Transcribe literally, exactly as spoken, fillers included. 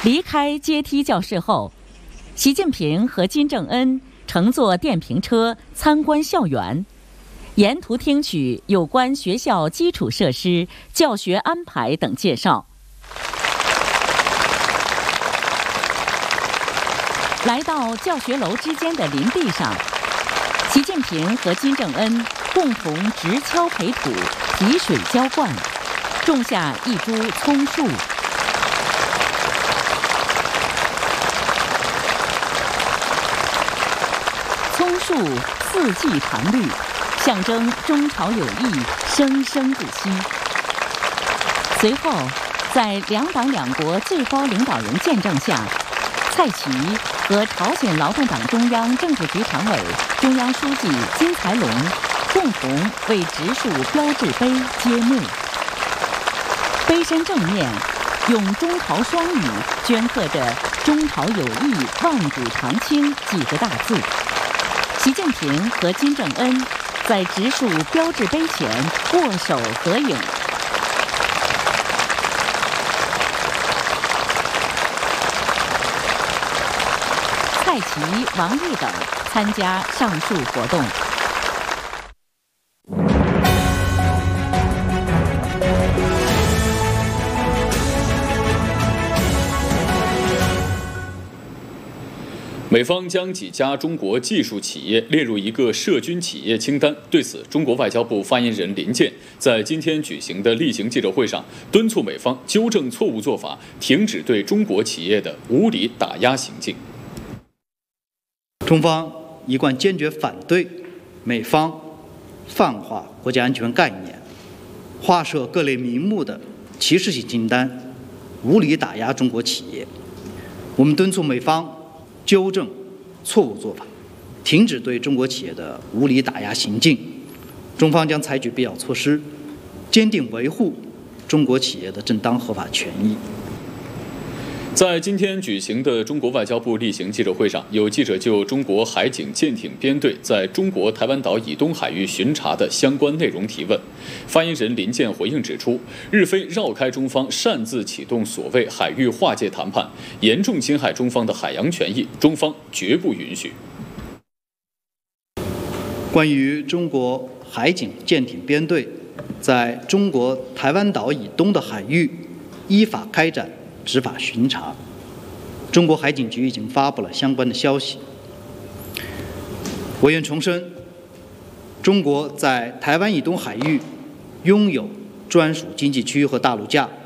离开阶梯教室后，习近平和金正恩乘坐电瓶车参观校园，沿途听取有关学校基础设施、教学安排等介绍。来到教学楼之间的林地上，习近平和金正恩共同直敲培土、提水浇灌，种下一株葱树。葱树四季常绿，象征中朝友谊生生不息。随后，在两党两国最高领导人见证下，蔡奇和朝鲜劳动党中央政治局常委、中央书记金才龙共同为植树标志碑揭幕。碑身正面用中朝双语镌刻着“中朝友谊万古长青”几个大字。习近平和金正恩在植树标志碑前握手合影。蔡奇、王毅等参加上述活动。 美方将几家中国技术企业列入一个涉军企业清单。对此，中国外交部发言人林健在今天举行的例行记者会上，敦促美方纠正错误做法，停止对中国企业的无理打压行径。 中方一贯坚决反对美方泛化国家安全概念，划设各类名目的歧视性清单，无理打压中国企业。我们敦促美方纠正错误做法，停止对中国企业的无理打压行径。中方将采取必要措施，坚定维护中国企业的正当合法权益。 在今天举行的中国外交部例行记者会上，有记者就中国海警舰艇编队在中国台湾岛以东海域巡查的相关内容提问。发言人林健回应指出，日非绕开中方擅自启动所谓海域划界谈判，严重侵害中方的海洋权益，中方绝不允许。 关于中国海警舰艇编队在中国台湾岛以东的海域依法开展执法巡查，中国海警局已经发布了相关的消息。我愿重申，中国在台湾以东海域拥有专属经济区和大陆架，